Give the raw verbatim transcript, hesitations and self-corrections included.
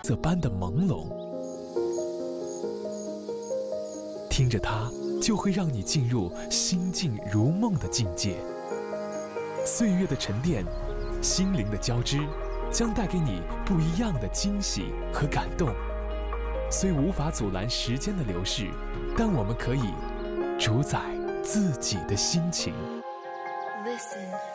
色般的朦胧。听着它，就会让你进入心静如梦的境界。岁月的沉淀，心灵的交织，将带给你不一样的惊喜和感动。虽无法阻拦时间的流逝，但我们可以主宰自己的心情。Listen.